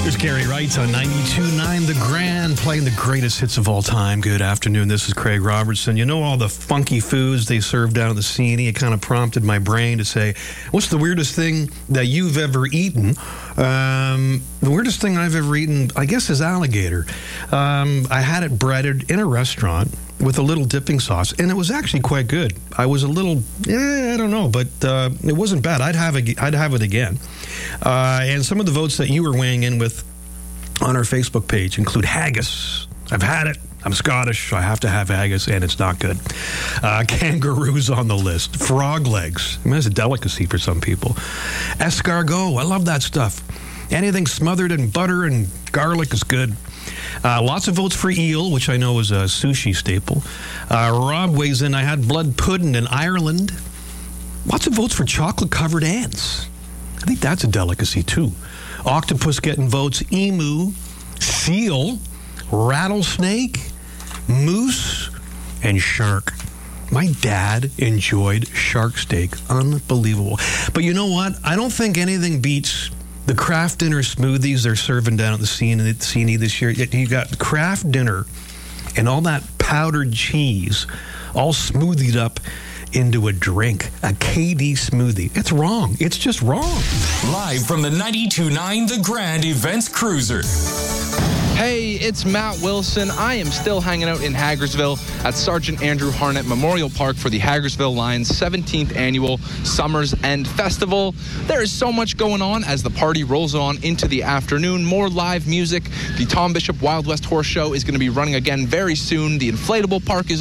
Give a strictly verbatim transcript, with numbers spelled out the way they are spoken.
Here's Gary Wright on ninety-two point nine The Grand, playing the greatest hits of all time. Good afternoon. This is Craig Robertson. You know all the funky foods they serve down at the C and E? It kind of prompted my brain to say, what's the weirdest thing that you've ever eaten? Um, the weirdest thing I've ever eaten, I guess, is alligator. Um, I had it breaded in a restaurant with a little dipping sauce, and it was actually quite good. I was a little, eh, I don't know, but uh, it wasn't bad. I'd have it, I'd have it again. Uh, and some of the votes that you were weighing in with on our Facebook page include haggis. I've had it. I'm Scottish, so I have to have haggis, and it's not good. Uh, kangaroos on the list. Frog legs. I mean, that's a delicacy for some people. Escargot. I love that stuff. Anything smothered in butter and garlic is good. Uh, lots of votes for eel, which I know is a sushi staple. Uh, Rob weighs in, I had blood pudding in Ireland. Lots of votes for chocolate-covered ants. I think that's a delicacy, too. Octopus getting votes. Emu, seal, rattlesnake, moose, and shark. My dad enjoyed shark steak. Unbelievable. But you know what? I don't think anything beats the craft dinner smoothies they're serving down at the C and E this year. You got craft dinner and all that powdered cheese all smoothied up into a drink, a K D smoothie. It's wrong. It's just wrong. Live from the ninety-two point nine The Grand Events Cruiser. Hey, it's Matt Wilson. I am still hanging out in Hagersville at Sergeant Andrew Harnett Memorial Park for the Hagersville Lions seventeenth Annual Summer's End Festival. There is so much going on as the party rolls on into the afternoon. More live music. The Tom Bishop Wild West Horse Show is going to be running again very soon. The inflatable park is